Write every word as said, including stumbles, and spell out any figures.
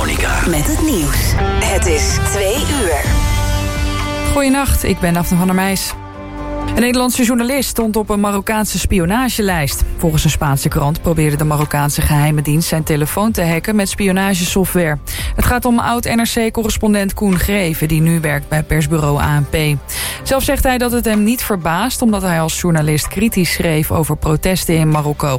Veronica. Met het nieuws. Het is twee uur. Goedenacht, ik ben Daphne van der Meijs. Een Nederlandse journalist stond op een Marokkaanse spionagelijst. Volgens een Spaanse krant probeerde de Marokkaanse geheime dienst zijn telefoon te hacken met spionagesoftware. Het gaat om oud-N R C-correspondent Koen Greven, die nu werkt bij persbureau A N P. Zelf zegt hij dat het hem niet verbaast, omdat hij als journalist kritisch schreef over protesten in Marokko.